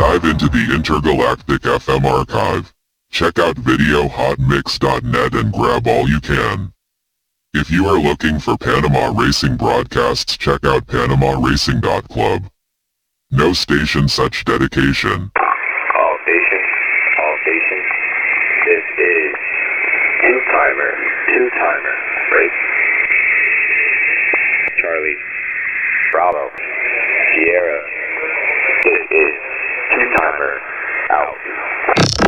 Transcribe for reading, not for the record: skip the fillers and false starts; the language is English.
dive into the intergalactic FM archive. Check out videohotmix.net and grab all you can. If you are looking for Panama Racing broadcasts, check out PanamaRacing.club. No station such dedication. All stations, this is two-timer, break. Charlie, Bravo, Sierra, this is two-timer, out.